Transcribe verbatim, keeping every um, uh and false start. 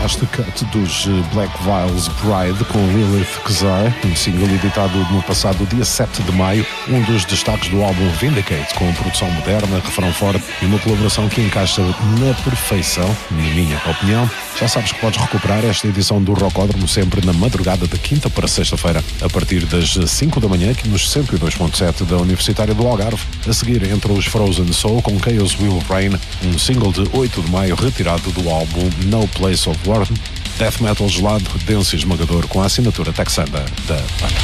Master Cut dos Black Vials Bride com Lilith Kazar, um single editado no passado dia sete de maio, um dos destaques do álbum Vindicate, com produção moderna, refrão forte e uma colaboração que encaixa na perfeição, na minha opinião. Já sabes que podes recuperar esta edição do Rocódromo sempre na madrugada de quinta para sexta-feira, a partir das cinco da manhã, aqui nos cento e dois ponto sete da Universitária do Algarve. A seguir, entre os Frozen Soul com Chaos Will Reign, um single de oito de maio retirado do álbum No Place of War, death metal gelado, denso e esmagador com a assinatura texana da banda.